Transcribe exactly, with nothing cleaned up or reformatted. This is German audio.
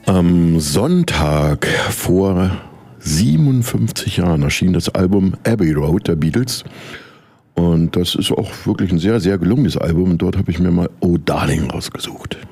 Am Sonntag vor siebenundfünfzig Jahren erschien das Album Abbey Road der Beatles. Und das ist auch wirklich ein sehr, sehr gelungenes Album. Und dort habe ich mir mal Oh Darling rausgesucht.